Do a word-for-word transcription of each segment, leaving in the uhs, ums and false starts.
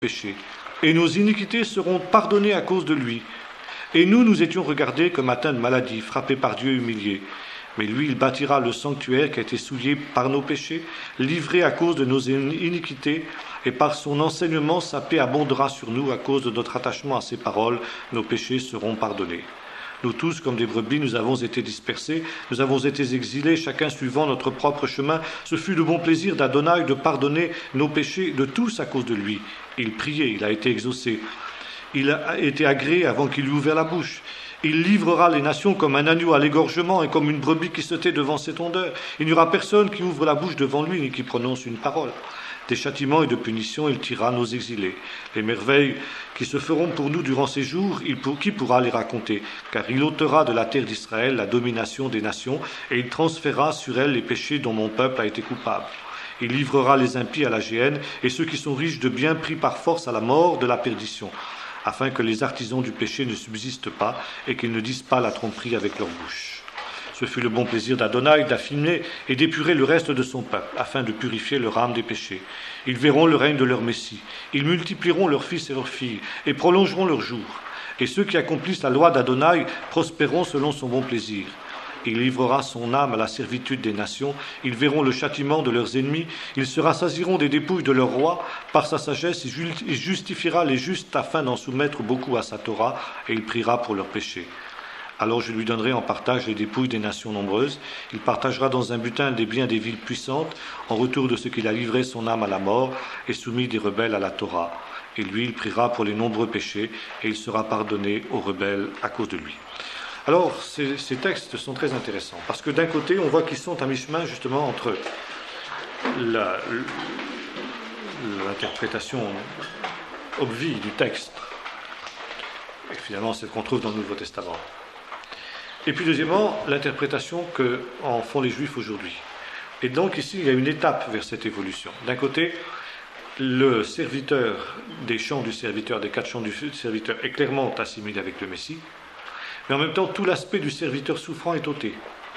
péchés, et nos iniquités seront pardonnées à cause de lui. Et nous, nous étions regardés comme atteints de maladie, frappés par Dieu, humiliés. Mais lui, il bâtira le sanctuaire qui a été souillé par nos péchés, livré à cause de nos iniquités, et par son enseignement, sa paix abondera sur nous à cause de notre attachement à ses paroles, nos péchés seront pardonnés. Nous tous, comme des brebis, nous avons été dispersés, nous avons été exilés, chacun suivant notre propre chemin. Ce fut le bon plaisir d'Adonai de pardonner nos péchés de tous à cause de lui. Il priait, il a été exaucé. Il a été agréé avant qu'il eût ouvert la bouche. Il livrera les nations comme un agneau à l'égorgement et comme une brebis qui se tait devant ses tondeurs. Il n'y aura personne qui ouvre la bouche devant lui ni qui prononce une parole. Des châtiments et de punitions, il tirera nos exilés. Les merveilles qui se feront pour nous durant ces jours, il pour, qui pourra les raconter? Car il ôtera de la terre d'Israël la domination des nations, et il transférera sur elle les péchés dont mon peuple a été coupable. Il livrera les impies à la géhenne, et ceux qui sont riches de biens pris par force à la mort de la perdition, afin que les artisans du péché ne subsistent pas, et qu'ils ne disent pas la tromperie avec leur bouche. Ce fut le bon plaisir d'Adonai d'affiner et d'épurer le reste de son peuple, afin de purifier leur âme des péchés. Ils verront le règne de leur Messie. Ils multiplieront leurs fils et leurs filles, et prolongeront leurs jours. Et ceux qui accomplissent la loi d'Adonai prospéreront selon son bon plaisir. Il livrera son âme à la servitude des nations. Ils verront le châtiment de leurs ennemis. Ils se rassasieront des dépouilles de leur roi. Par sa sagesse, il justifiera les justes afin d'en soumettre beaucoup à sa Torah, et il priera pour leurs péchés. Alors je lui donnerai en partage les dépouilles des nations nombreuses. Il partagera dans un butin des biens des villes puissantes, en retour de ce qu'il a livré son âme à la mort et soumis des rebelles à la Torah. Et lui, il priera pour les nombreux péchés, et il sera pardonné aux rebelles à cause de lui. Alors, ces, ces textes sont très intéressants, parce que d'un côté, on voit qu'ils sont à mi-chemin justement entre la, l'interprétation obvie du texte, et finalement celle qu'on trouve dans le Nouveau Testament. Et puis deuxièmement, l'interprétation qu'en font les Juifs aujourd'hui. Et donc ici, il y a une étape vers cette évolution. D'un côté, le serviteur des chants du serviteur, des quatre chants du serviteur, est clairement assimilé avec le Messie, mais en même temps, tout l'aspect du serviteur souffrant est ôté.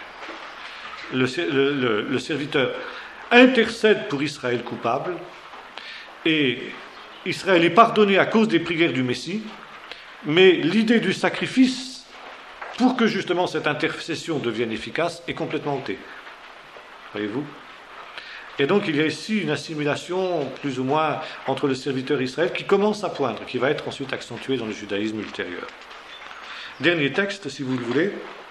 Le, le, le, le serviteur intercède pour Israël coupable, et Israël est pardonné à cause des prières du Messie, mais l'idée du sacrifice, pour que justement cette intercession devienne efficace, est complètement ôtée. Voyez-vous ? Et donc il y a ici une assimilation plus ou moins entre le serviteur Israël qui commence à poindre, qui va être ensuite accentuée dans le judaïsme ultérieur. Dernier texte, si vous le voulez,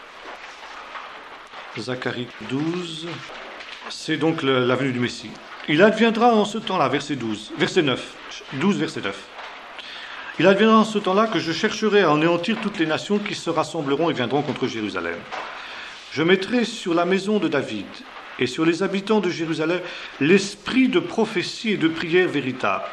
Zacharie douze, c'est donc le, la venue du Messie. Il adviendra en ce temps-là, verset douze, verset neuf, douze, verset neuf. Il adviendra en ce temps-là que je chercherai à anéantir toutes les nations qui se rassembleront et viendront contre Jérusalem. Je mettrai sur la maison de David et sur les habitants de Jérusalem l'esprit de prophétie et de prière véritable.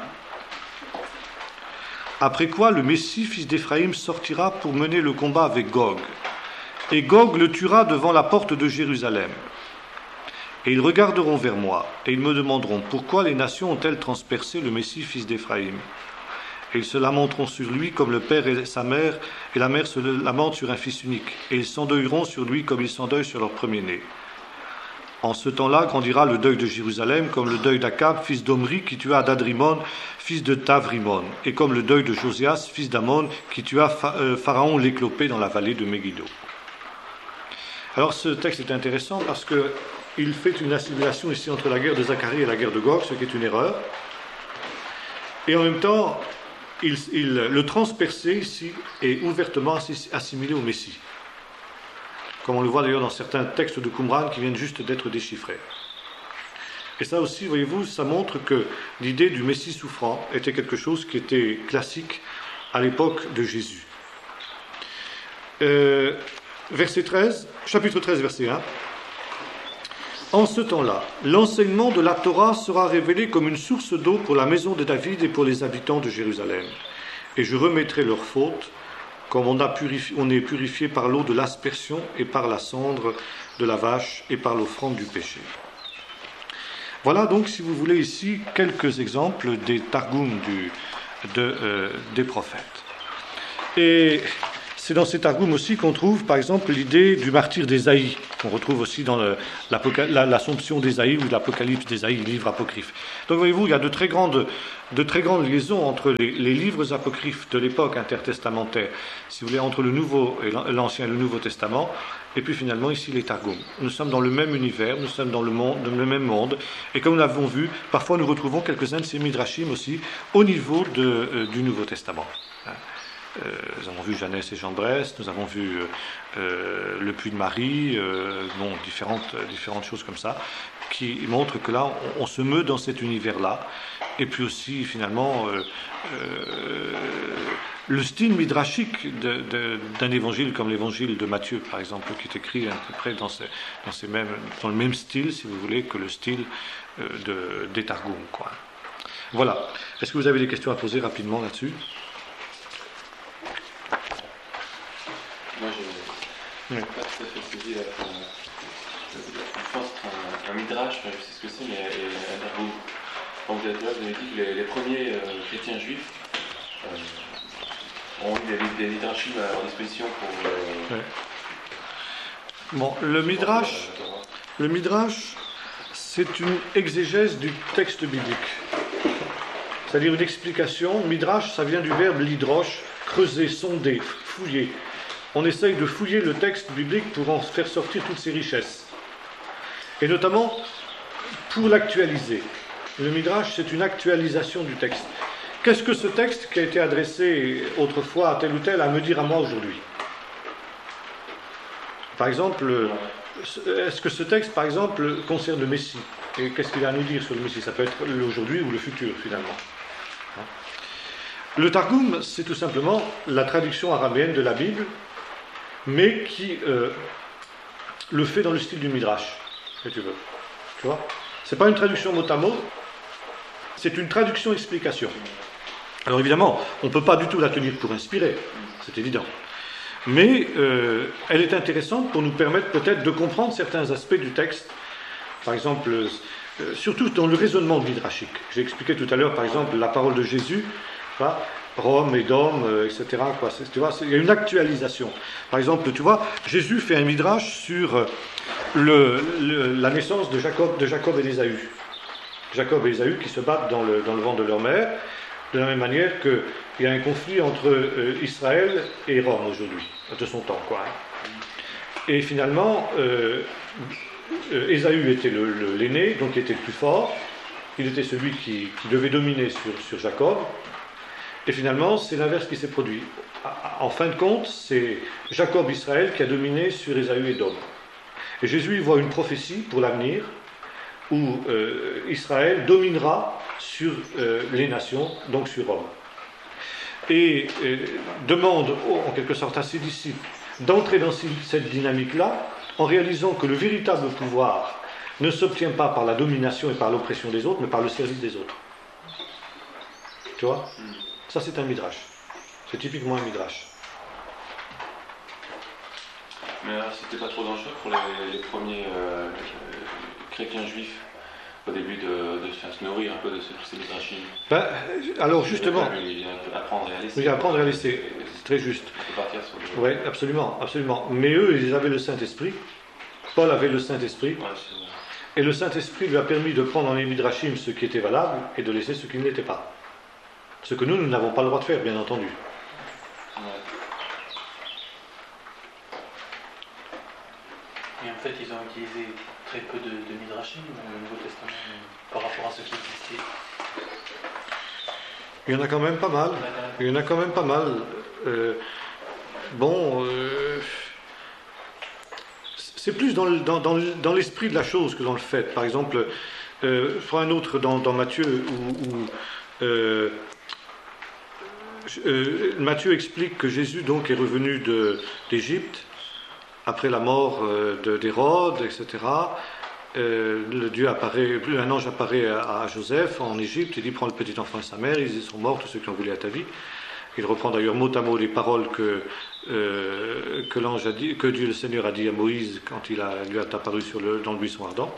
Après quoi, le Messie, fils d'Éphraïm, sortira pour mener le combat avec Gog. Et Gog le tuera devant la porte de Jérusalem. Et ils regarderont vers moi, et ils me demanderont, pourquoi les nations ont-elles transpercé le Messie, fils d'Éphraïm ? Et ils se lamenteront sur lui comme le père et sa mère, et la mère se lamente sur un fils unique. Et ils s'endeuilleront sur lui comme ils s'endeuillent sur leur premier-né. En ce temps-là grandira le deuil de Jérusalem, comme le deuil d'Akab, fils d'Omri, qui tua Adadrimon, fils de Tavrimon, et comme le deuil de Josias, fils d'Amon, qui tua Pharaon l'éclopé dans la vallée de Megiddo. Alors ce texte est intéressant parce qu'il fait une assimilation ici entre la guerre de Zacharie et la guerre de Gog, ce qui est une erreur. Et en même temps, il, il, le transpercé ici est ouvertement assimilé au Messie. Comme on le voit d'ailleurs dans certains textes de Qumran qui viennent juste d'être déchiffrés. Et ça aussi, voyez-vous, ça montre que l'idée du Messie souffrant était quelque chose qui était classique à l'époque de Jésus. Euh, verset treize, chapitre treize, verset un. En ce temps-là, l'enseignement de la Torah sera révélé comme une source d'eau pour la maison de David et pour les habitants de Jérusalem. Et je remettrai leurs fautes, comme on, a purifié, on est purifié par l'eau de l'aspersion et par la cendre de la vache et par l'offrande du péché. Voilà donc, si vous voulez, ici quelques exemples des targums du, de, euh, des prophètes. Et c'est dans ces Targums aussi qu'on trouve, par exemple, l'idée du martyr d'Ésaïe, qu'on retrouve aussi dans le, la, l'Assomption d'Ésaïe ou l'Apocalypse d'Ésaïe, le livre apocryphe. Donc, voyez-vous, il y a de très grandes, de très grandes liaisons entre les, les livres apocryphes de l'époque intertestamentaire, si vous voulez, entre le Nouveau et l'Ancien et le Nouveau Testament, et puis finalement ici les Targums. Nous sommes dans le même univers, nous sommes dans le, monde, dans le même monde, et comme nous l'avons vu, parfois nous retrouvons quelques-uns de ces midrashim aussi au niveau de, euh, du Nouveau Testament. Euh, nous avons vu Jeannès et Jean Brest, nous avons vu euh, euh, le Puits de Marie, euh, bon, différentes, différentes choses comme ça, qui montrent que là, on, on se meut dans cet univers-là. Et puis aussi, finalement, euh, euh, le style midrashique de, de, d'un évangile comme l'évangile de Matthieu, par exemple, qui est écrit à peu près dans, ces, dans, ces mêmes, dans le même style, si vous voulez, que le style euh, de, des Targums, quoi. Voilà. Est-ce que vous avez des questions à poser rapidement là-dessus ? Moi, je n'ai oui. pas tout à fait saisi la, la, la puissance d'un midrash, je sais ce que c'est, mais un Targum. Quand vous avez dit que les, les premiers euh, chrétiens juifs euh, ont eu des, des midrashim à leur disposition pour. Euh, oui. Bon, le midrash, le midrash, c'est une exégèse du texte biblique. C'est-à-dire une explication. Midrash, ça vient du verbe lidrosh, creuser, sonder, fouiller. On essaye de fouiller le texte biblique pour en faire sortir toutes ses richesses. Et notamment pour l'actualiser. Le Midrash, c'est une actualisation du texte. Qu'est-ce que ce texte qui a été adressé autrefois à tel ou tel a à me dire à moi aujourd'hui ? Par exemple, est-ce que ce texte, par exemple, concerne le Messie ? Et qu'est-ce qu'il a à nous dire sur le Messie ? Ça peut être l'aujourd'hui ou le futur, finalement. Le Targum, c'est tout simplement la traduction araméenne de la Bible, mais qui euh, le fait dans le style du Midrash, si tu veux. Tu vois ? C'est pas une traduction mot à mot, c'est une traduction-explication. Alors évidemment, on ne peut pas du tout la tenir pour inspirée, c'est évident. Mais euh, elle est intéressante pour nous permettre peut-être de comprendre certains aspects du texte. Par exemple, euh, surtout dans le raisonnement midrashique. J'ai expliqué tout à l'heure, par exemple, la parole de Jésus, quoi, Rome, Édom, euh, et cetera. Quoi. Tu vois, il y a une actualisation. Par exemple, tu vois, Jésus fait un midrash sur le, le, la naissance de Jacob, de Jacob et d'Ésaü. Jacob et Ésaü qui se battent dans le, dans le ventre de leur mère, de la même manière qu'il y a un conflit entre euh, Israël et Rome aujourd'hui, de son temps, quoi. Et finalement, euh, euh, Ésaü était le, le, l'aîné, donc il était le plus fort, il était celui qui, qui devait dominer sur, sur Jacob, et finalement, c'est l'inverse qui s'est produit. En fin de compte, c'est Jacob, Israël, qui a dominé sur Ésaü et Édom. Et Jésus il voit une prophétie pour l'avenir, où euh, Israël dominera sur euh, les nations, donc sur Rome. Et euh, demande en quelque sorte à ses disciples d'entrer dans cette dynamique-là, en réalisant que le véritable pouvoir ne s'obtient pas par la domination et par l'oppression des autres, mais par le service des autres. Tu vois ? Ça, c'est un midrash. C'est typiquement un midrash. Mais alors, c'était pas trop dangereux pour les, les premiers euh, chrétiens juifs au début de, de se nourrir un peu de ces midrashim. Ben, alors justement, il y a apprendre et à laisser. Oui, apprendre et à laisser, c'est très juste. On peut partir sur le... Oui, absolument, absolument. Mais eux, ils avaient le Saint-Esprit. Paul avait le Saint-Esprit. Ouais, et le Saint-Esprit lui a permis de prendre dans les midrashim ce qui était valable et de laisser ce qui ne l'était pas. Ce que nous, nous n'avons pas le droit de faire, bien entendu. Ouais. Et en fait, ils ont utilisé très peu de, de midrashim dans le Nouveau Testament par rapport à ce qui existait. Il y en a quand même pas mal. Il y en a quand même pas mal. Euh, bon, euh, c'est plus dans, le, dans, dans, dans l'esprit de la chose que dans le fait. Par exemple, euh, je prends un autre dans, dans Matthieu où, où euh, euh, Matthieu explique que Jésus donc est revenu de, d'Égypte après la mort de, d'Hérode, et cetera. Euh, le Dieu apparaît, un ange apparaît à, à Joseph en Égypte, il dit prends le petit enfant et sa mère, ils y sont morts, tous ceux qui ont voulu à ta vie. Il reprend d'ailleurs mot à mot les paroles que, euh, que, l'ange a dit, que Dieu le Seigneur a dit à Moïse quand il a, lui a apparu sur le, dans le buisson ardent.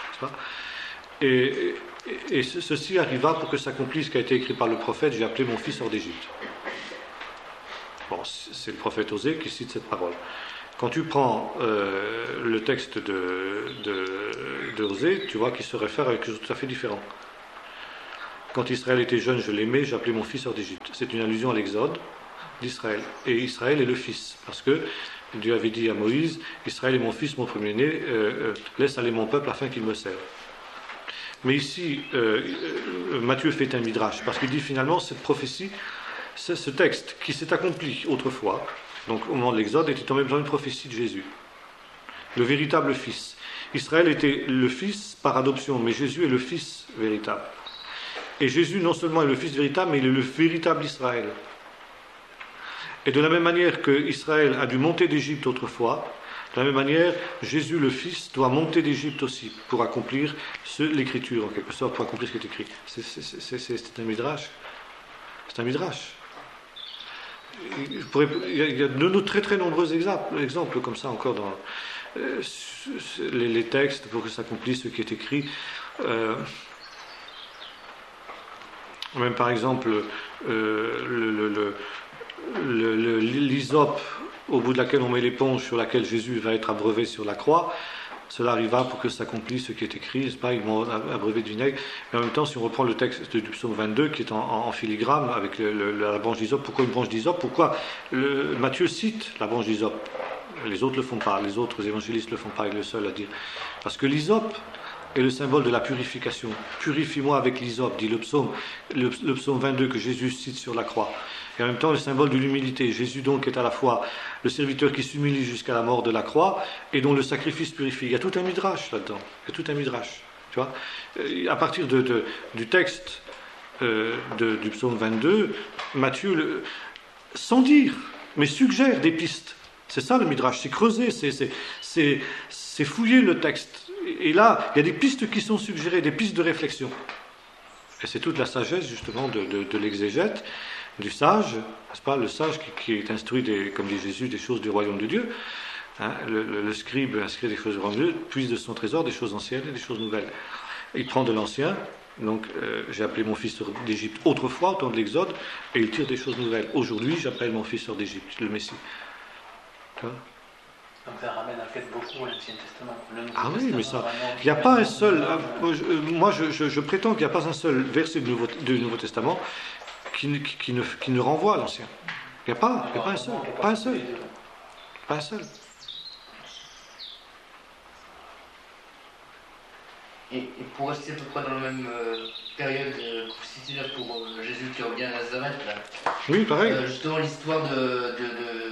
Et, et, et ceci arriva pour que s'accomplisse ce qui a été écrit par le prophète, j'ai appelé mon fils hors d'Égypte. Bon, c'est le prophète Osée qui cite cette parole. Quand tu prends euh, le texte de, de, de Osée, tu vois qu'il se réfère à quelque chose de tout à fait différent. Quand Israël était jeune, je l'aimais, j'appelais mon fils hors d'Égypte. C'est une allusion à l'Exode d'Israël. Et Israël est le fils, parce que Dieu avait dit à Moïse, Israël est mon fils, mon premier-né, euh, euh, laisse aller mon peuple afin qu'il me serve. Mais ici, euh, euh, Matthieu fait un midrash, parce qu'il dit finalement, cette prophétie, c'est ce texte qui s'est accompli autrefois, donc au moment de l'Exode, était en même temps une prophétie de Jésus, le véritable fils. Israël était le fils par adoption, mais Jésus est le fils véritable. Et Jésus non seulement est le fils véritable, mais il est le véritable Israël. Et de la même manière que Israël a dû monter d'Égypte autrefois, de la même manière, Jésus le Fils doit monter d'Égypte aussi pour accomplir ce, l'écriture, en quelque sorte, pour accomplir ce qui est écrit. C'est, c'est, c'est, c'est, c'est un midrash. C'est un midrash. Il, pourrait, il y a de, de très très nombreux exemples, exemples comme ça encore dans euh, les, les textes pour que s'accomplisse ce qui est écrit. Euh, même par exemple, euh, le, le, le Le, le, l'hysope au bout de laquelle on met l'éponge sur laquelle Jésus va être abreuvé sur la croix, cela arriva pour que s'accomplisse ce qui est écrit, c'est pas, ils m'ont abreuvé de vinaigre. Mais en même temps, si on reprend le texte du psaume vingt-deux qui est en, en, en filigrane avec le, le, la branche d'hysope, pourquoi une branche d'hysope? Pourquoi le, Matthieu cite la branche d'hysope? Les autres ne le font pas, les autres évangélistes ne le font pas, il est le seul à dire. Parce que l'hysope est le symbole de la purification. Purifie-moi avec l'hysope, dit le psaume, le, le psaume vingt-deux que Jésus cite sur la croix. Et en même temps le symbole de l'humilité. Jésus donc est à la fois le serviteur qui s'humilie jusqu'à la mort de la croix et dont le sacrifice purifie. Il y a tout un midrash là-dedans. Il y a tout un midrash. Tu vois, à partir de, de, du texte euh, de, du psaume vingt-deux, Matthieu, le, sans dire, mais suggère des pistes. C'est ça le midrash, c'est creuser, c'est, c'est, c'est, c'est fouiller le texte. Et là, il y a des pistes qui sont suggérées, des pistes de réflexion. Et c'est toute la sagesse justement de, de, de l'exégète, du sage, n'est-ce pas, le sage qui, qui est instruit, des, comme dit Jésus, des choses du royaume de Dieu. Hein, le, le, le scribe inscrit des choses du royaume de Dieu, puise de son trésor des choses anciennes et des choses nouvelles. Il prend de l'ancien, donc euh, j'ai appelé mon fils hors d'Égypte autrefois, au temps de l'Exode, et il tire des choses nouvelles. Aujourd'hui, j'appelle mon fils hors d'Égypte, le Messie. Tu vois ? Donc ça ramène en fait beaucoup à l'Ancien Testament. Ah oui, mais ça, il n'y a pas un seul. Euh, je, moi, je, je, je prétends qu'il n'y a pas un seul verset du Nouveau, du Nouveau Testament qui, qui, qui, ne, qui ne renvoie à l'Ancien. Il n'y a pas, il n'y a pas un seul, pas un seul, pas un seul. Et, et pour rester à peu près dans la même euh, période que vous citez là pour euh, Jésus qui revient à Nazareth, là. Oui, pareil. Euh, justement, l'histoire de. de, de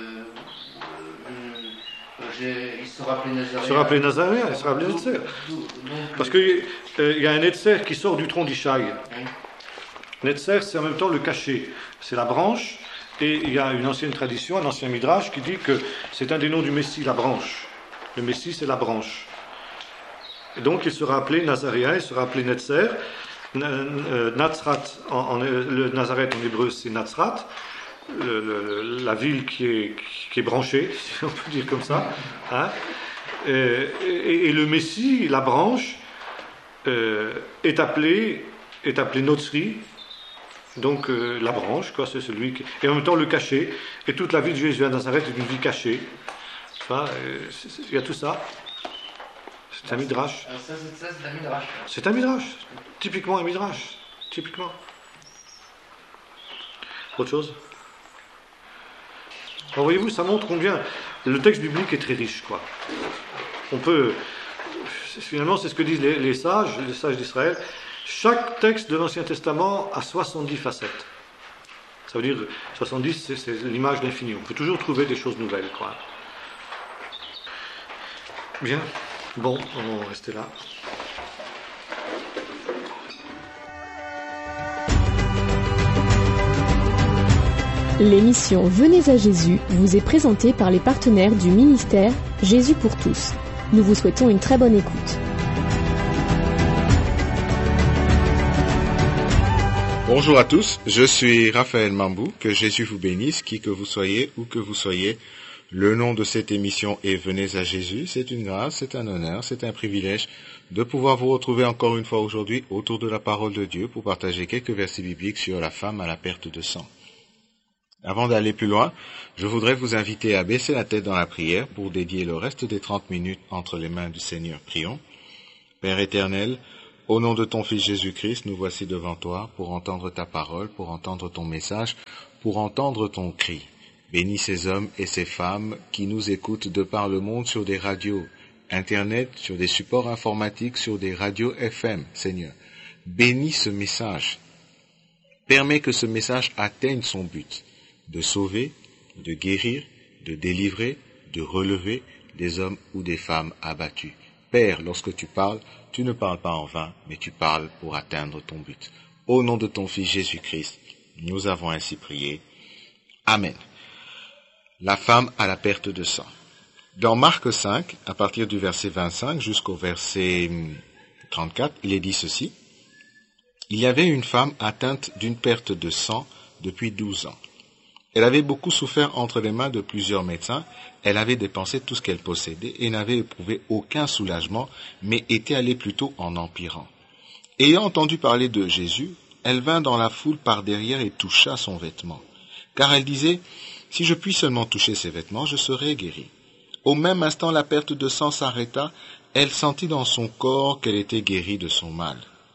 il sera appelé Nazaréen. Il sera appelé Nazaréen, il sera appelé Netzer. Parce qu'il euh, y a un Netzer qui sort du tronc d'Ishaï. Oui. Netzer, c'est en même temps le cachet. C'est la branche. Et il y a une ancienne tradition, un ancien midrash qui dit que c'est un des noms du Messie, la branche. Le Messie, c'est la branche. Et donc, il sera appelé Nazaréen, il sera appelé Netzer. Natzrat, en, en, le Nazareth en hébreu, c'est Natzrat. Le, le, la ville qui est, qui est branchée, si on peut dire comme ça, hein, et, et, et le Messie, la branche, euh, est appelé est appelé Notzri, donc euh, la branche, quoi, c'est celui qui, et en même temps le cachet, et toute la vie de Jésus à Nazareth est une vie cachée. Enfin, il y a tout ça. C'est un midrash. Alors ça, c'est, ça, c'est un midrash. C'est un midrash, typiquement un midrash, typiquement. Autre chose? Alors, voyez-vous, ça montre combien le texte biblique est très riche, quoi. On peut, finalement, c'est ce que disent les, les sages, les sages d'Israël. Chaque texte de l'Ancien Testament a soixante-dix facettes. Ça veut dire soixante-dix, c'est, c'est l'image d'infini. On peut toujours trouver des choses nouvelles, quoi. Bien. Bon, on va rester là. L'émission Venez à Jésus vous est présentée par les partenaires du ministère Jésus pour tous. Nous vous souhaitons une très bonne écoute. Bonjour à tous, je suis Raphaël Mambou, que Jésus vous bénisse, qui que vous soyez, où que vous soyez. Le nom de cette émission est Venez à Jésus. C'est une grâce, c'est un honneur, c'est un privilège de pouvoir vous retrouver encore une fois aujourd'hui autour de la parole de Dieu pour partager quelques versets bibliques sur la femme à la perte de sang. Avant d'aller plus loin, je voudrais vous inviter à baisser la tête dans la prière pour dédier le reste des trente minutes entre les mains du Seigneur. Prions. Père éternel, au nom de ton Fils Jésus-Christ, nous voici devant toi pour entendre ta parole, pour entendre ton message, pour entendre ton cri. Bénis ces hommes et ces femmes qui nous écoutent de par le monde sur des radios, Internet, sur des supports informatiques, sur des radios F M, Seigneur. Bénis ce message. Permets que ce message atteigne son but, de sauver, de guérir, de délivrer, de relever des hommes ou des femmes abattus. Père, lorsque tu parles, tu ne parles pas en vain, mais tu parles pour atteindre ton but. Au nom de ton Fils Jésus-Christ, nous avons ainsi prié. Amen. La femme à la perte de sang. Dans Marc cinq, à partir du verset vingt-cinq jusqu'au verset trente-quatre, il est dit ceci. Il y avait une femme atteinte d'une perte de sang depuis douze ans. Elle avait beaucoup souffert entre les mains de plusieurs médecins. Elle avait dépensé tout ce qu'elle possédait et n'avait éprouvé aucun soulagement, mais était allée plutôt en empirant. Ayant entendu parler de Jésus, elle vint dans la foule par derrière et toucha son vêtement. Car elle disait, « Si je puis seulement toucher ses vêtements, je serai guérie. » Au même instant, la perte de sang s'arrêta. Elle sentit dans son corps qu'elle était guérie de son mal.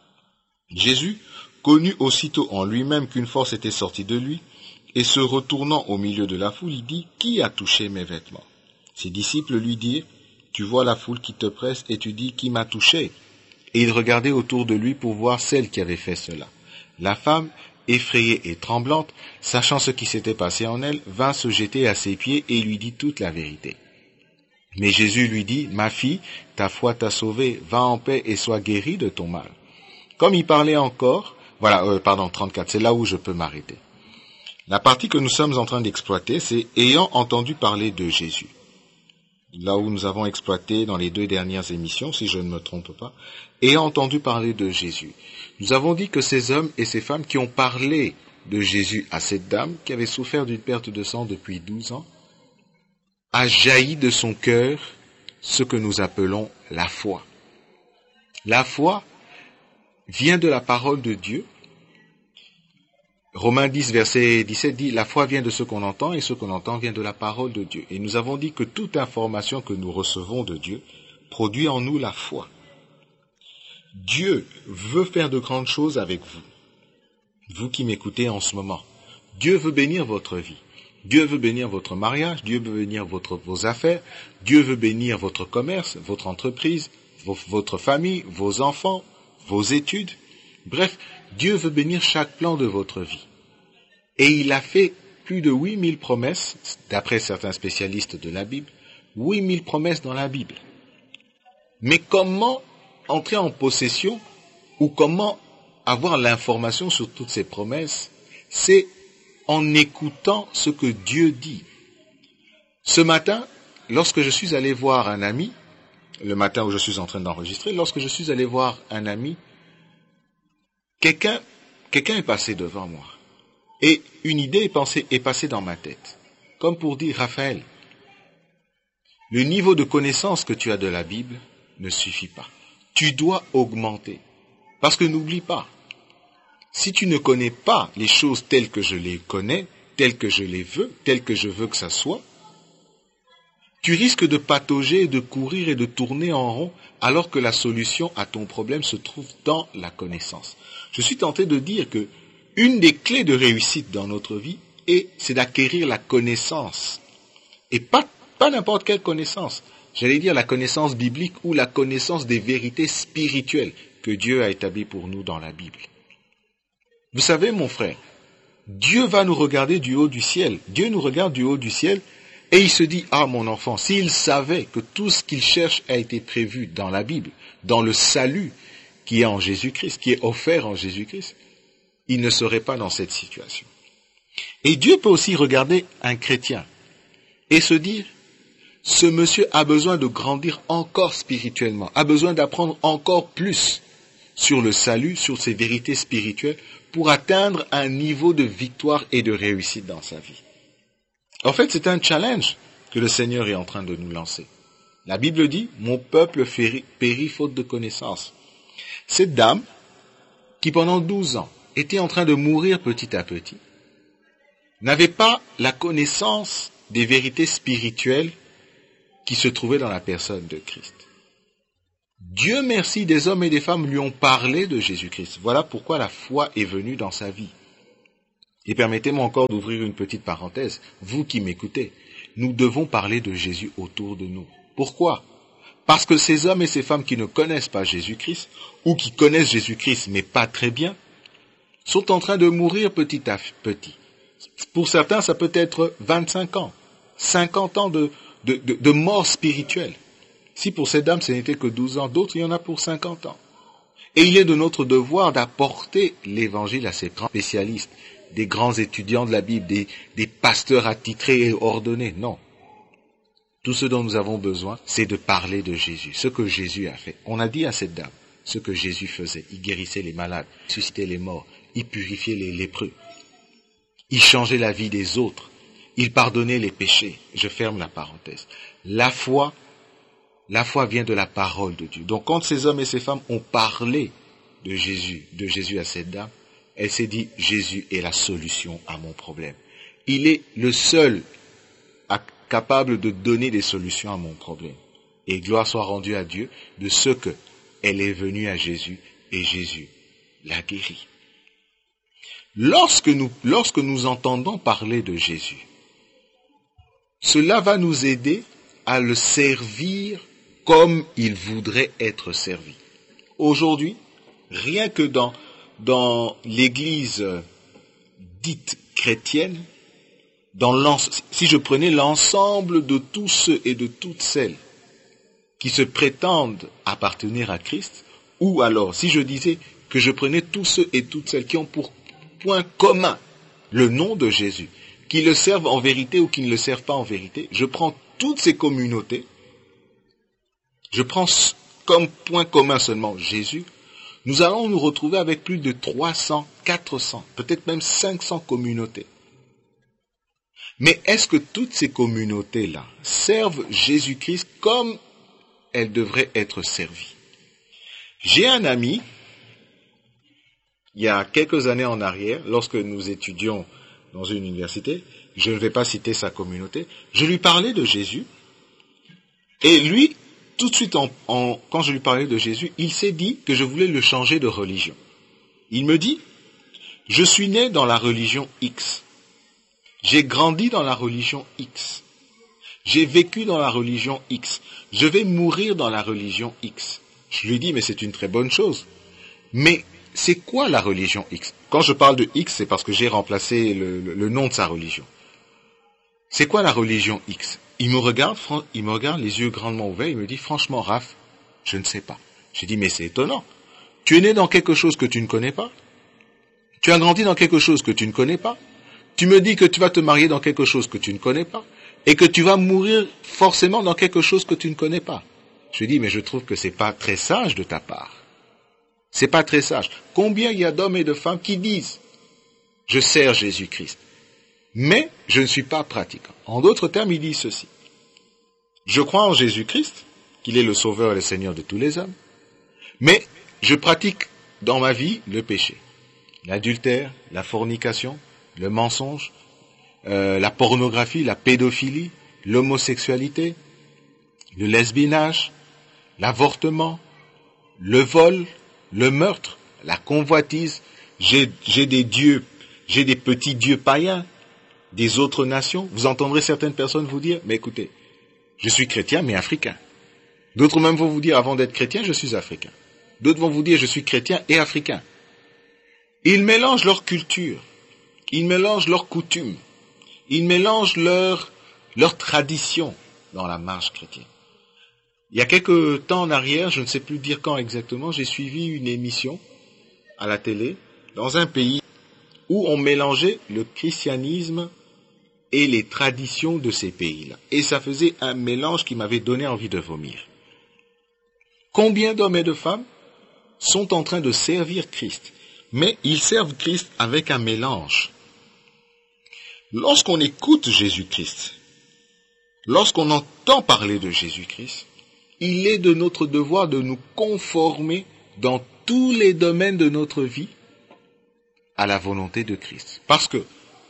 Jésus connut aussitôt en lui-même qu'une force était sortie de lui, et se retournant au milieu de la foule, il dit, « Qui a touché mes vêtements ?» Ses disciples lui dirent, « Tu vois la foule qui te presse et tu dis, qui m'a touché ?» Et il regardait autour de lui pour voir celle qui avait fait cela. La femme, effrayée et tremblante, sachant ce qui s'était passé en elle, vint se jeter à ses pieds et lui dit toute la vérité. Mais Jésus lui dit, « Ma fille, ta foi t'a sauvée, va en paix et sois guérie de ton mal. » Comme il parlait encore, voilà, euh, pardon, trente-quatre, c'est là où je peux m'arrêter. La partie que nous sommes en train d'exploiter, c'est « ayant entendu parler de Jésus ». Là où nous avons exploité dans les deux dernières émissions, si je ne me trompe pas, « ayant entendu parler de Jésus ». Nous avons dit que ces hommes et ces femmes qui ont parlé de Jésus à cette dame, qui avait souffert d'une perte de sang depuis douze ans, a jailli de son cœur ce que nous appelons la foi. La foi vient de la parole de Dieu. Romains dix, verset dix-sept dit, « La foi vient de ce qu'on entend et ce qu'on entend vient de la parole de Dieu. » Et nous avons dit que toute information que nous recevons de Dieu produit en nous la foi. Dieu veut faire de grandes choses avec vous, vous qui m'écoutez en ce moment. Dieu veut bénir votre vie. Dieu veut bénir votre mariage, Dieu veut bénir votre, vos affaires, Dieu veut bénir votre commerce, votre entreprise, vos, votre famille, vos enfants, vos études. Bref, Dieu veut bénir chaque plan de votre vie. Et il a fait plus de huit mille promesses, d'après certains spécialistes de la Bible, huit mille promesses dans la Bible. Mais comment entrer en possession ou comment avoir l'information sur toutes ces promesses? C'est en écoutant ce que Dieu dit. Ce matin, lorsque je suis allé voir un ami, le matin où je suis en train d'enregistrer, lorsque je suis allé voir un ami, quelqu'un, quelqu'un est passé devant moi. Et une idée est, pensée, est passée dans ma tête. Comme pour dire, Raphaël, le niveau de connaissance que tu as de la Bible ne suffit pas. Tu dois augmenter. Parce que n'oublie pas, si tu ne connais pas les choses telles que je les connais, telles que je les veux, telles que je veux que ça soit, tu risques de patauger, de courir et de tourner en rond, alors que la solution à ton problème se trouve dans la connaissance. Je suis tenté de dire que une des clés de réussite dans notre vie, est, c'est d'acquérir la connaissance. Et pas, pas n'importe quelle connaissance. J'allais dire la connaissance biblique ou la connaissance des vérités spirituelles que Dieu a établies pour nous dans la Bible. Vous savez, mon frère, Dieu va nous regarder du haut du ciel. Dieu nous regarde du haut du ciel et il se dit, ah mon enfant, s'il savait que tout ce qu'il cherche a été prévu dans la Bible, dans le salut qui est en Jésus-Christ, qui est offert en Jésus-Christ, il ne serait pas dans cette situation. Et Dieu peut aussi regarder un chrétien et se dire, ce monsieur a besoin de grandir encore spirituellement, a besoin d'apprendre encore plus sur le salut, sur ses vérités spirituelles, pour atteindre un niveau de victoire et de réussite dans sa vie. En fait, c'est un challenge que le Seigneur est en train de nous lancer. La Bible dit, mon peuple périt faute de connaissance. Cette dame, qui pendant douze ans était en train de mourir petit à petit, n'avaient pas la connaissance des vérités spirituelles qui se trouvaient dans la personne de Christ. Dieu merci, des hommes et des femmes lui ont parlé de Jésus-Christ. Voilà pourquoi la foi est venue dans sa vie. Et permettez-moi encore d'ouvrir une petite parenthèse. Vous qui m'écoutez, nous devons parler de Jésus autour de nous. Pourquoi ? Parce que ces hommes et ces femmes qui ne connaissent pas Jésus-Christ, ou qui connaissent Jésus-Christ mais pas très bien, sont en train de mourir petit à petit. Pour certains, ça peut être vingt-cinq ans, cinquante ans de, de, de, de mort spirituelle. Si pour ces dames ce n'était que douze ans, d'autres, il y en a pour cinquante ans. Et il est de notre devoir d'apporter l'évangile à ces grands spécialistes, des grands étudiants de la Bible, des, des pasteurs attitrés et ordonnés. Non. Tout ce dont nous avons besoin, c'est de parler de Jésus, ce que Jésus a fait. On a dit à cette dame ce que Jésus faisait. Il guérissait les malades, il ressuscitait les morts, il purifiait les lépreux, il changeait la vie des autres, il pardonnait les péchés. Je ferme la parenthèse. La foi, la foi vient de la parole de Dieu. Donc quand ces hommes et ces femmes ont parlé de Jésus, de Jésus à cette dame, elle s'est dit, Jésus est la solution à mon problème. Il est le seul à, capable de donner des solutions à mon problème. Et gloire soit rendue à Dieu de ce que elle est venue à Jésus et Jésus l'a guérie. Lorsque nous, lorsque nous entendons parler de Jésus, cela va nous aider à le servir comme il voudrait être servi. Aujourd'hui, rien que dans dans l'église dite chrétienne, dans si je prenais l'ensemble de tous ceux et de toutes celles qui se prétendent appartenir à Christ, ou alors si je disais que je prenais tous ceux et toutes celles qui ont pour point commun le nom de Jésus, qui le servent en vérité ou qui ne le servent pas en vérité, je prends toutes ces communautés, je prends comme point commun seulement Jésus, nous allons nous retrouver avec plus de trois cents, quatre cents, peut-être même cinq cents communautés. Mais est-ce que toutes ces communautés-là servent Jésus-Christ comme elles devraient être servies? J'ai un ami, il y a quelques années en arrière, lorsque nous étudions dans une université, je ne vais pas citer sa communauté, je lui parlais de Jésus, et lui, tout de suite, en, en, quand je lui parlais de Jésus, il s'est dit que je voulais le changer de religion. Il me dit, je suis né dans la religion X. J'ai grandi dans la religion X. J'ai vécu dans la religion X. Je vais mourir dans la religion X. Je lui dis, mais c'est une très bonne chose. Mais c'est quoi la religion X? Quand je parle de X, c'est parce que j'ai remplacé le, le, le nom de sa religion. C'est quoi la religion X? Il me regarde, il me regarde les yeux grandement ouverts, il me dit, franchement, Raph, je ne sais pas. J'ai dit, mais c'est étonnant. Tu es né dans quelque chose que tu ne connais pas. Tu as grandi dans quelque chose que tu ne connais pas. Tu me dis que tu vas te marier dans quelque chose que tu ne connais pas. Et que tu vas mourir forcément dans quelque chose que tu ne connais pas. Je lui dis, mais je trouve que c'est pas très sage de ta part. C'est pas très sage. Combien il y a d'hommes et de femmes qui disent, je sers Jésus-Christ, mais je ne suis pas pratiquant. En d'autres termes, il dit ceci. Je crois en Jésus-Christ, qu'il est le Sauveur et le Seigneur de tous les hommes, mais je pratique dans ma vie le péché. L'adultère, la fornication, le mensonge, euh, la pornographie, la pédophilie, l'homosexualité, le lesbiennage, l'avortement, le vol, le meurtre, la convoitise. J'ai, j'ai des dieux, j'ai des petits dieux païens des autres nations. Vous entendrez certaines personnes vous dire, mais écoutez, je suis chrétien mais africain. D'autres même vont vous dire, avant d'être chrétien, je suis africain. D'autres vont vous dire, je suis chrétien et africain. Ils mélangent leur culture, ils mélangent leurs coutumes, ils mélangent leur, leur tradition dans la marche chrétienne. Il y a quelques temps en arrière, je ne sais plus dire quand exactement, j'ai suivi une émission à la télé dans un pays où on mélangeait le christianisme et les traditions de ces pays-là. Et ça faisait un mélange qui m'avait donné envie de vomir. Combien d'hommes et de femmes sont en train de servir Christ, mais ils servent Christ avec un mélange. Lorsqu'on écoute Jésus-Christ, lorsqu'on entend parler de Jésus-Christ, il est de notre devoir de nous conformer dans tous les domaines de notre vie à la volonté de Christ. Parce que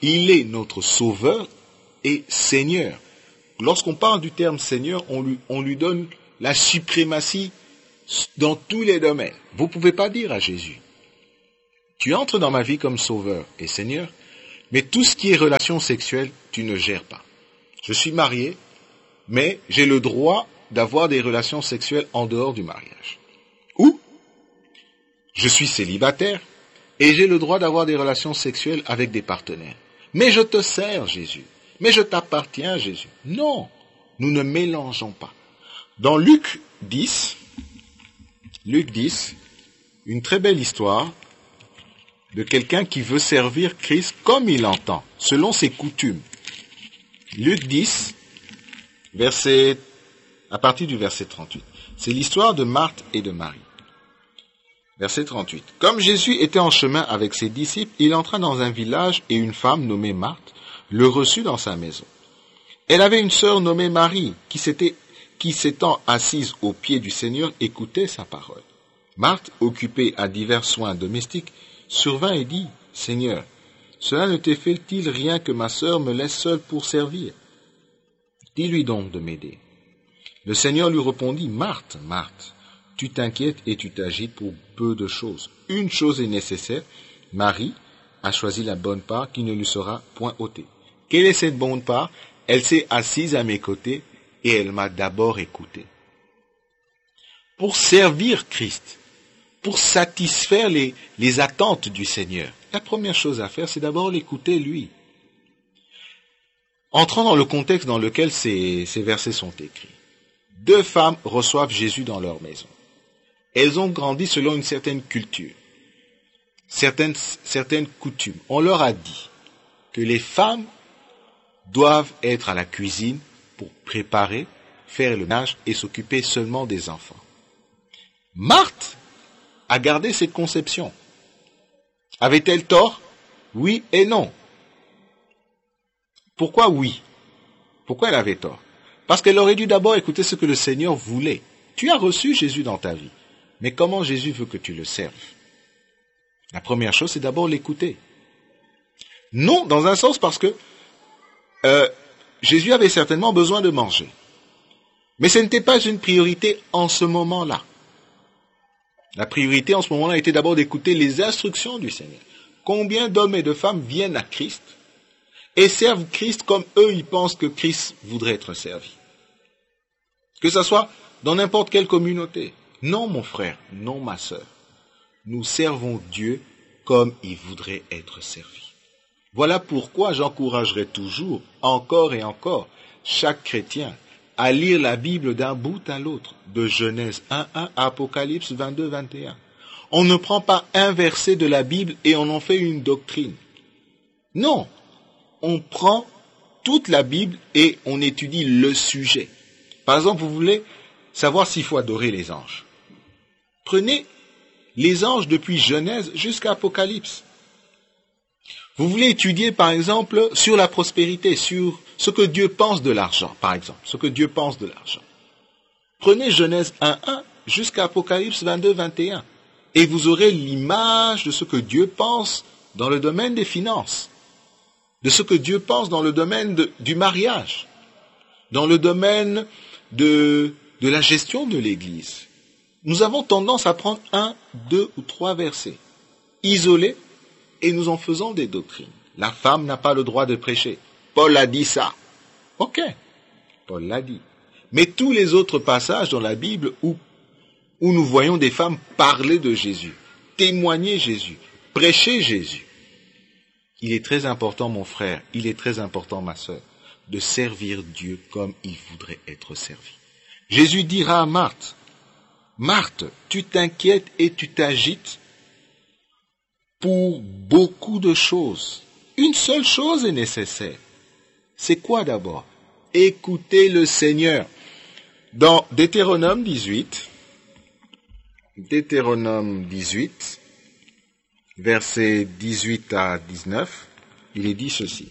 Il est notre sauveur et Seigneur. Lorsqu'on parle du terme Seigneur, on lui, on lui donne la suprématie dans tous les domaines. Vous ne pouvez pas dire à Jésus, tu entres dans ma vie comme sauveur et Seigneur, mais tout ce qui est relation sexuelle, tu ne gères pas. Je suis marié, mais j'ai le droit d'avoir des relations sexuelles en dehors du mariage. Ou, je suis célibataire et j'ai le droit d'avoir des relations sexuelles avec des partenaires. Mais je te sers, Jésus. Mais je t'appartiens, Jésus. Non, nous ne mélangeons pas. Dans Luc dix, Luc dix, une très belle histoire de quelqu'un qui veut servir Christ comme il entend, selon ses coutumes. Luc dix, verset, à partir du verset trente-huit. C'est l'histoire de Marthe et de Marie. Verset trente-huit. Comme Jésus était en chemin avec ses disciples, il entra dans un village et une femme nommée Marthe le reçut dans sa maison. Elle avait une sœur nommée Marie qui s'était, qui s'étant assise aux pieds du Seigneur écoutait sa parole. Marthe, occupée à divers soins domestiques, survint et dit, « Seigneur, cela ne te fait-il rien que ma sœur me laisse seule pour servir? Dis-lui donc de m'aider. » Le Seigneur lui répondit, « Marthe, Marthe, tu t'inquiètes et tu t'agites pour peu de choses. Une chose est nécessaire, Marie a choisi la bonne part qui ne lui sera point ôtée. Quelle est cette bonne part? Elle s'est assise à mes côtés et elle m'a d'abord écouté. » Pour servir Christ, pour satisfaire les, les attentes du Seigneur, la première chose à faire, c'est d'abord l'écouter lui. Entrons dans le contexte dans lequel ces, ces versets sont écrits. Deux femmes reçoivent Jésus dans leur maison. Elles ont grandi selon une certaine culture, certaines, certaines coutumes. On leur a dit que les femmes doivent être à la cuisine pour préparer, faire le ménage et s'occuper seulement des enfants. Marthe a gardé cette conception. Avait-elle tort? Oui et non. Pourquoi oui? Pourquoi elle avait tort? Parce qu'elle aurait dû d'abord écouter ce que le Seigneur voulait. Tu as reçu Jésus dans ta vie, mais comment Jésus veut que tu le serves? La première chose, c'est d'abord l'écouter. Non, dans un sens parce que euh, Jésus avait certainement besoin de manger. Mais ce n'était pas une priorité en ce moment-là. La priorité en ce moment-là était d'abord d'écouter les instructions du Seigneur. Combien d'hommes et de femmes viennent à Christ et servent Christ comme eux, ils pensent que Christ voudrait être servi? Que ce soit dans n'importe quelle communauté. Non, mon frère, non, ma sœur. Nous servons Dieu comme il voudrait être servi. Voilà pourquoi j'encouragerai toujours, encore et encore, chaque chrétien à lire la Bible d'un bout à l'autre, de Genèse un un à Apocalypse vingt-deux vingt et un. On ne prend pas un verset de la Bible et on en fait une doctrine. Non, on prend toute la Bible et on étudie le sujet. Par exemple, vous voulez savoir s'il faut adorer les anges. Prenez les anges depuis Genèse jusqu'à Apocalypse. Vous voulez étudier, par exemple, sur la prospérité, sur ce que Dieu pense de l'argent, par exemple, ce que Dieu pense de l'argent. Prenez Genèse un un jusqu'à Apocalypse vingt-deux vingt et un, et vous aurez l'image de ce que Dieu pense dans le domaine des finances, de ce que Dieu pense dans le domaine de, du mariage, dans le domaine de, de la gestion de l'Église. Nous avons tendance à prendre un, deux ou trois versets, isolés, et nous en faisons des doctrines. La femme n'a pas le droit de prêcher. Paul a dit ça. Ok, Paul l'a dit. Mais tous les autres passages dans la Bible où, où nous voyons des femmes parler de Jésus, témoigner Jésus, prêcher Jésus, il est très important, mon frère, il est très important, ma sœur, de servir Dieu comme il voudrait être servi. Jésus dira à Marthe, « Marthe, tu t'inquiètes et tu t'agites pour beaucoup de choses. Une seule chose est nécessaire. C'est quoi d'abord? Écoutez le Seigneur. » Dans Deutéronome dix-huit, Deutéronome dix-huit, versets dix-huit à dix-neuf, il est dit ceci.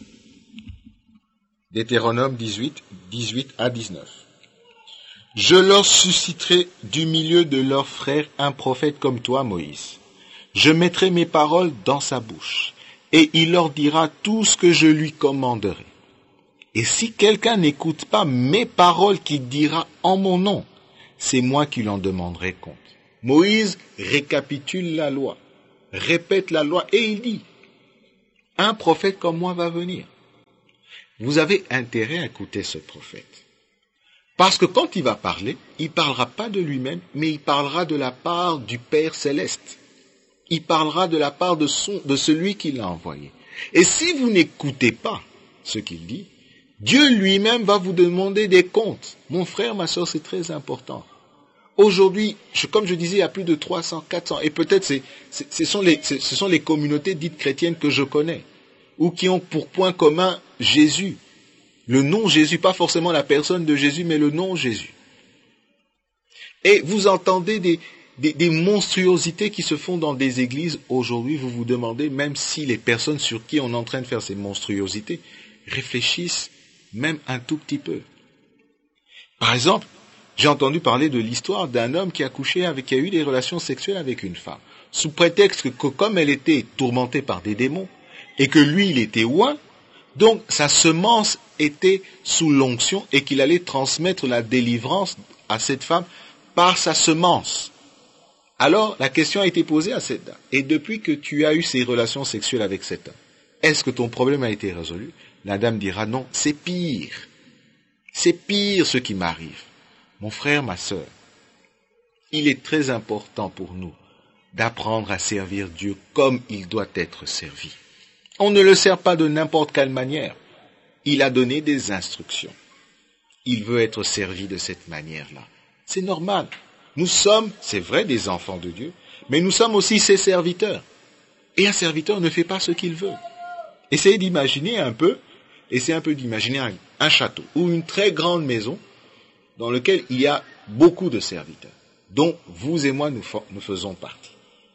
Deutéronome dix-huit, dix-huit à dix-neuf. « Je leur susciterai du milieu de leurs frères un prophète comme toi, Moïse. Je mettrai mes paroles dans sa bouche, et il leur dira tout ce que je lui commanderai. Et si quelqu'un n'écoute pas mes paroles qu'il dira en mon nom, c'est moi qui l'en demanderai compte. Moïse récapitule la loi, répète la loi, et il dit, un prophète comme moi va venir. Vous avez intérêt à écouter ce prophète. Parce que quand il va parler, il ne parlera pas de lui-même, mais il parlera de la part du Père Céleste. Il parlera de la part de, son, de celui qui l'a envoyé. Et si vous n'écoutez pas ce qu'il dit, Dieu lui-même va vous demander des comptes. Mon frère, ma soeur, c'est très important. Aujourd'hui, je, comme je disais, il y a plus de trois cents, quatre cents, et peut-être c'est, c'est, ce, sont les, ce sont les communautés dites chrétiennes que je connais, ou qui ont pour point commun Jésus. Le nom Jésus, pas forcément la personne de Jésus, mais le nom Jésus. Et vous entendez des, des, des monstruosités qui se font dans des églises aujourd'hui. Vous vous demandez, même si les personnes sur qui on est en train de faire ces monstruosités réfléchissent même un tout petit peu. Par exemple, j'ai entendu parler de l'histoire d'un homme qui a couché avec, qui a eu des relations sexuelles avec une femme, sous prétexte que, que comme elle était tourmentée par des démons, et que lui, il était oint, donc sa semence était sous l'onction et qu'il allait transmettre la délivrance à cette femme par sa semence. Alors, la question a été posée à cette dame. Et depuis que tu as eu ces relations sexuelles avec cet homme, est-ce que ton problème a été résolu? La dame dira non, c'est pire. C'est pire ce qui m'arrive. Mon frère, ma sœur, il est très important pour nous d'apprendre à servir Dieu comme il doit être servi. On ne le sert pas de n'importe quelle manière. Il a donné des instructions. Il veut être servi de cette manière-là. C'est normal. Nous sommes, c'est vrai, des enfants de Dieu, mais nous sommes aussi ses serviteurs. Et un serviteur ne fait pas ce qu'il veut. Essayez d'imaginer un peu, essayez un peu d'imaginer un, un château ou une très grande maison dans laquelle il y a beaucoup de serviteurs, dont vous et moi nous, nous faisons partie.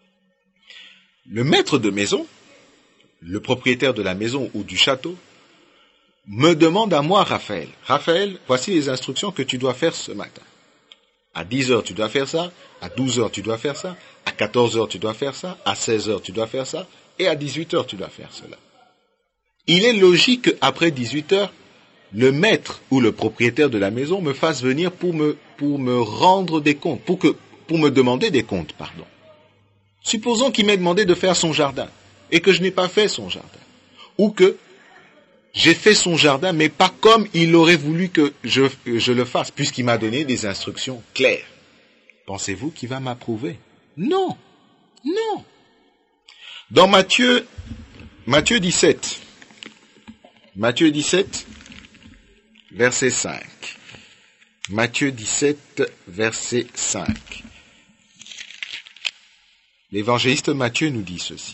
Le maître de maison, le propriétaire de la maison ou du château, me demande à moi, Raphaël, Raphaël, voici les instructions que tu dois faire ce matin. À dix heures, tu dois faire ça, à douze heures, tu dois faire ça, à quatorze heures, tu dois faire ça, à seize heures, tu dois faire ça, et à dix-huit heures, tu dois faire cela. Il est logique qu'après dix-huit heures, le maître ou le propriétaire de la maison me fasse venir pour me, pour me rendre des comptes, pour, que, pour me demander des comptes, pardon. Supposons qu'il m'ait demandé de faire son jardin, et que je n'ai pas fait son jardin. Ou que j'ai fait son jardin, mais pas comme il aurait voulu que je, je le fasse, puisqu'il m'a donné des instructions claires. Pensez-vous qu'il va m'approuver? Non, non. Dans Matthieu, Matthieu dix-sept, Matthieu dix-sept, verset cinq. Matthieu dix-sept, verset cinq. L'évangéliste Matthieu nous dit ceci.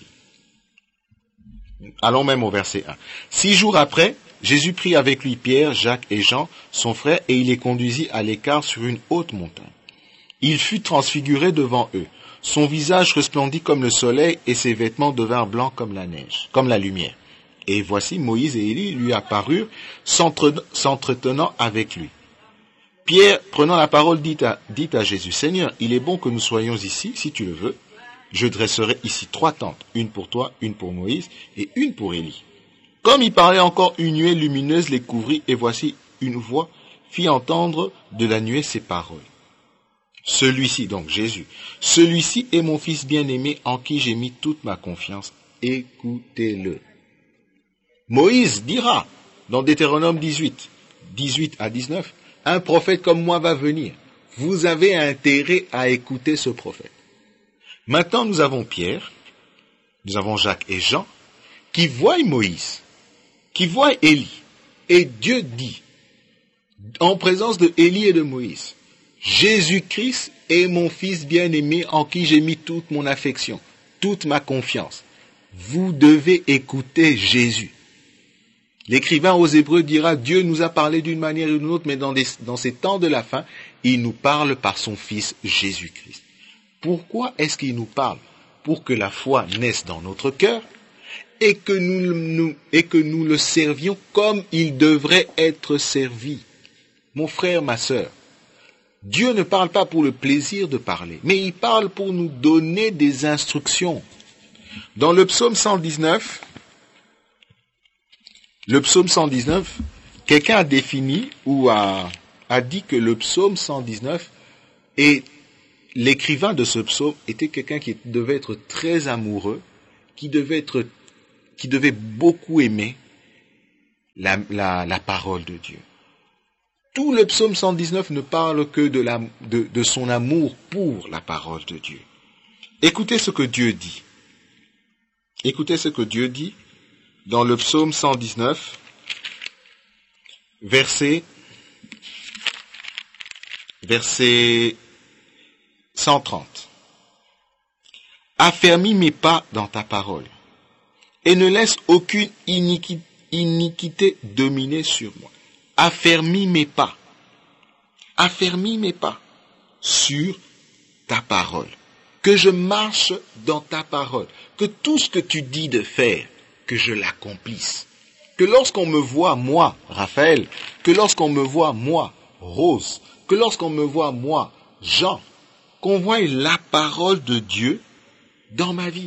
Allons même au verset un. Six jours après, Jésus prit avec lui Pierre, Jacques et Jean, son frère, et il les conduisit à l'écart sur une haute montagne. Il fut transfiguré devant eux. Son visage resplendit comme le soleil et ses vêtements devinrent blancs comme la neige, comme la lumière. Et voici Moïse et Élie lui apparurent, s'entre- s'entretenant avec lui. Pierre, prenant la parole, dit à, dit à Jésus, « Seigneur, il est bon que nous soyons ici, si tu le veux. Je dresserai ici trois tentes, une pour toi, une pour Moïse et une pour Élie. » Comme il parlait encore, une nuée lumineuse les couvrit, et voici une voix fit entendre de la nuée ces paroles. Celui-ci, donc Jésus, celui-ci est mon fils bien-aimé en qui j'ai mis toute ma confiance. Écoutez-le. Moïse dira, dans Deutéronome dix-huit, dix-huit à dix-neuf, un prophète comme moi va venir. Vous avez intérêt à écouter ce prophète. Maintenant, nous avons Pierre, nous avons Jacques et Jean, qui voient Moïse, qui voient Élie. Et Dieu dit, en présence de Élie et de Moïse, Jésus-Christ est mon fils bien-aimé en qui j'ai mis toute mon affection, toute ma confiance. Vous devez écouter Jésus. L'écrivain aux Hébreux dira, Dieu nous a parlé d'une manière ou d'une autre, mais dans, des, dans ces temps de la fin, il nous parle par son fils Jésus-Christ. Pourquoi est-ce qu'il nous parle? Pour que la foi naisse dans notre cœur et que nous, nous, et que nous le servions comme il devrait être servi. Mon frère, ma sœur, Dieu ne parle pas pour le plaisir de parler, mais il parle pour nous donner des instructions. Dans le psaume cent dix-neuf, Le psaume cent dix-neuf, quelqu'un a défini ou a, a dit que le psaume cent dix-neuf est l'écrivain de ce psaume était quelqu'un qui devait être très amoureux, qui devait être, qui devait beaucoup aimer la, la, la parole de Dieu. Tout le psaume cent dix-neuf ne parle que de, la, de, de son amour pour la parole de Dieu. Écoutez ce que Dieu dit. Écoutez ce que Dieu dit dans le psaume cent dix-neuf, verset, verset cent trente. Affermis mes pas dans ta parole et ne laisse aucune iniquité, iniquité dominer sur moi. Affermis mes pas. Affermis mes pas sur ta parole. Que je marche dans ta parole. Que tout ce que tu dis de faire, que je l'accomplisse. Que lorsqu'on me voit, moi, Raphaël, que lorsqu'on me voit, moi, Rose, que lorsqu'on me voit, moi, Jean, qu'on voie la parole de Dieu dans ma vie.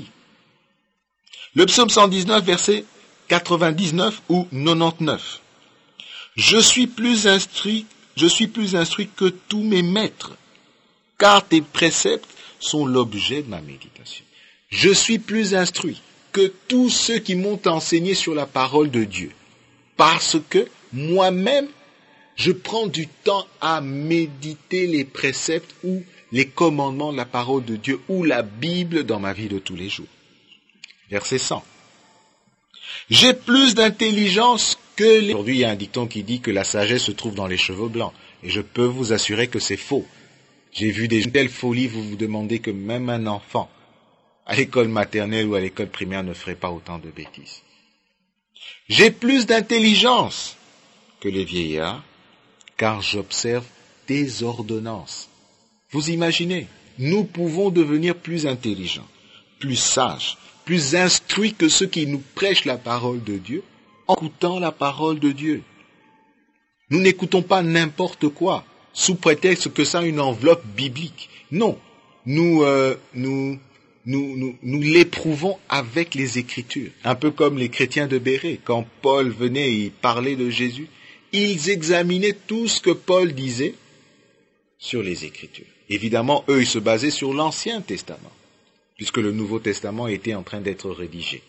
Le psaume cent dix-neuf, verset quatre-vingt-dix-neuf ou quatre-vingt-dix-neuf. Je suis plus instruit, je suis plus instruit que tous mes maîtres, car tes préceptes sont l'objet de ma méditation. Je suis plus instruit que tous ceux qui m'ont enseigné sur la parole de Dieu, parce que moi-même, je prends du temps à méditer les préceptes ou les commandements de la parole de Dieu ou la Bible dans ma vie de tous les jours. Verset cent. J'ai plus d'intelligence que les... Aujourd'hui, il y a un dicton qui dit que la sagesse se trouve dans les cheveux blancs. Et je peux vous assurer que c'est faux. J'ai vu des telles folies, vous vous demandez que même un enfant, à l'école maternelle ou à l'école primaire, ne ferait pas autant de bêtises. J'ai plus d'intelligence que les vieillards, car j'observe tes ordonnances. Vous imaginez, nous pouvons devenir plus intelligents, plus sages, plus instruits que ceux qui nous prêchent la parole de Dieu, en écoutant la parole de Dieu. Nous n'écoutons pas n'importe quoi, sous prétexte que ça a une enveloppe biblique. Non, nous, euh, nous, nous, nous, nous l'éprouvons avec les Écritures. Un peu comme les chrétiens de Bérée, quand Paul venait et parlait de Jésus, ils examinaient tout ce que Paul disait sur les Écritures. Évidemment, eux, ils se basaient sur l'Ancien Testament, puisque le Nouveau Testament était en train d'être rédigé.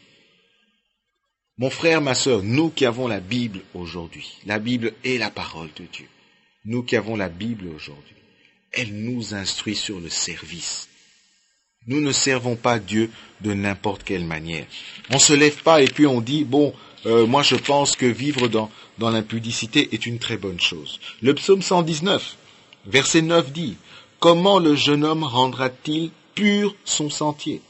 Mon frère, ma sœur, nous qui avons la Bible aujourd'hui, la Bible est la parole de Dieu. Nous qui avons la Bible aujourd'hui, elle nous instruit sur le service. Nous ne servons pas Dieu de n'importe quelle manière. On ne se lève pas et puis on dit, bon, euh, moi je pense que vivre dans, dans l'impudicité est une très bonne chose. Le psaume cent dix-neuf, verset neuf dit, comment le jeune homme rendra-t-il pur son sentier?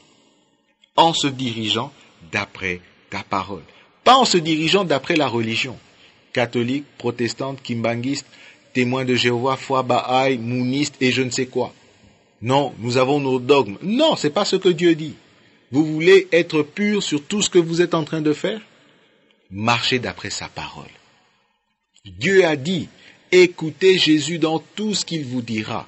En se dirigeant d'après ta parole. Pas en se dirigeant d'après la religion. Catholique, protestante, kimbanguiste, témoin de Jéhovah, foi Bahaï, mouniste et je ne sais quoi. Non, nous avons nos dogmes. Non, c'est pas ce que Dieu dit. Vous voulez être pur sur tout ce que vous êtes en train de faire? Marchez d'après sa parole. Dieu a dit, écoutez Jésus dans tout ce qu'il vous dira.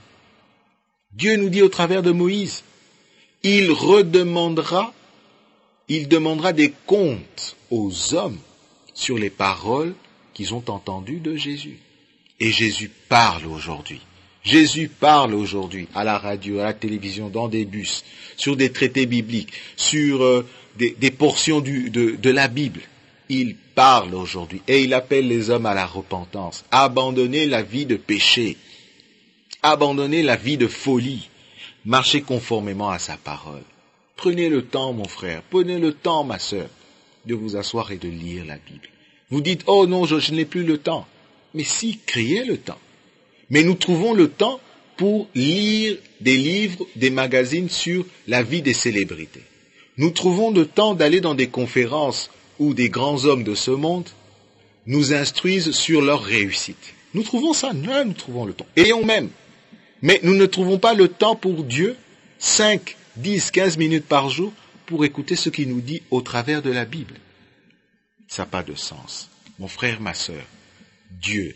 Dieu nous dit au travers de Moïse, il redemandera, il demandera des comptes aux hommes sur les paroles qu'ils ont entendues de Jésus. Et Jésus parle aujourd'hui. Jésus parle aujourd'hui à la radio, à la télévision, dans des bus, sur des traités bibliques, sur euh, des, des portions du, de, de la Bible. Il parle aujourd'hui et il appelle les hommes à la repentance. Abandonnez la vie de péché. Abandonnez la vie de folie. Marchez conformément à sa parole. Prenez le temps, mon frère, prenez le temps, ma sœur, de vous asseoir et de lire la Bible. Vous dites, oh non, je, je n'ai plus le temps. Mais si, créez le temps. Mais nous trouvons le temps pour lire des livres, des magazines sur la vie des célébrités. Nous trouvons le temps d'aller dans des conférences où des grands hommes de ce monde nous instruisent sur leur réussite. Nous trouvons ça, là nous trouvons le temps. Ayons même. Mais nous ne trouvons pas le temps pour Dieu, cinq, dix, quinze minutes par jour, pour écouter ce qu'il nous dit au travers de la Bible. Ça n'a pas de sens. Mon frère, ma sœur, Dieu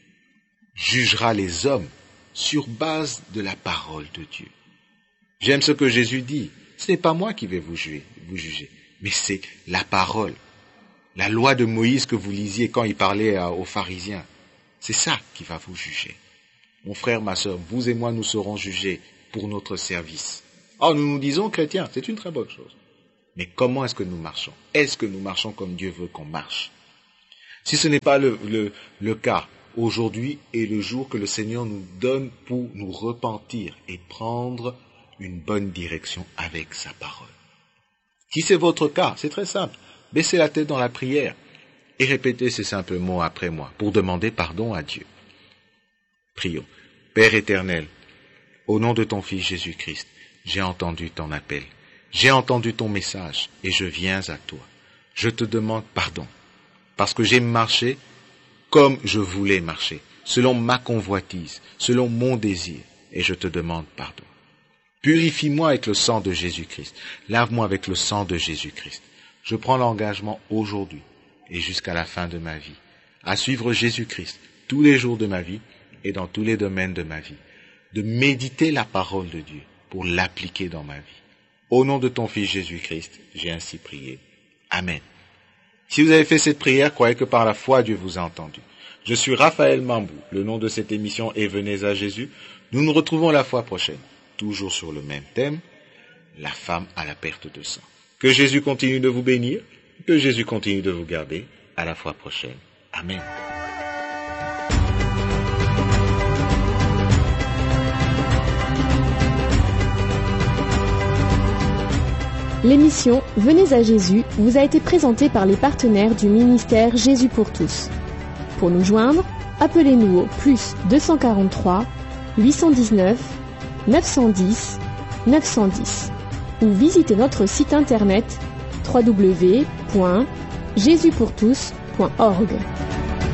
jugera les hommes sur base de la parole de Dieu. J'aime ce que Jésus dit. Ce n'est pas moi qui vais vous juger, vous juger, mais c'est la parole. La loi de Moïse que vous lisiez quand il parlait aux pharisiens, c'est ça qui va vous juger. Mon frère, ma sœur, vous et moi, nous serons jugés pour notre service. Or, nous nous disons chrétiens, c'est une très bonne chose. Mais comment est-ce que nous marchons? Est-ce que nous marchons comme Dieu veut qu'on marche? Si ce n'est pas le, le, le cas, aujourd'hui est le jour que le Seigneur nous donne pour nous repentir et prendre une bonne direction avec sa parole. Si c'est votre cas, c'est très simple. Baissez la tête dans la prière et répétez ces simples mots après moi pour demander pardon à Dieu. Prions. Père éternel, au nom de ton Fils Jésus-Christ, j'ai entendu ton appel, j'ai entendu ton message et je viens à toi. Je te demande pardon parce que j'ai marché comme je voulais marcher, selon ma convoitise, selon mon désir, et je te demande pardon. Purifie-moi avec le sang de Jésus-Christ, lave-moi avec le sang de Jésus-Christ. Je prends l'engagement aujourd'hui et jusqu'à la fin de ma vie, à suivre Jésus-Christ tous les jours de ma vie et dans tous les domaines de ma vie, de méditer la parole de Dieu pour l'appliquer dans ma vie. Au nom de ton Fils Jésus-Christ, j'ai ainsi prié. Amen. Si vous avez fait cette prière, croyez que par la foi, Dieu vous a entendu. Je suis Raphaël Mambou. Le nom de cette émission est Venez à Jésus. Nous nous retrouvons la fois prochaine, toujours sur le même thème, la femme à la perte de sang. Que Jésus continue de vous bénir, que Jésus continue de vous garder. À la fois prochaine. Amen. L'émission Venez à Jésus vous a été présentée par les partenaires du ministère Jésus pour tous. Pour nous joindre, appelez-nous au plus deux cent quarante-trois, huit cent dix-neuf, neuf cent dix, neuf cent dix ou visitez notre site internet w w w point jésus pour tous point org.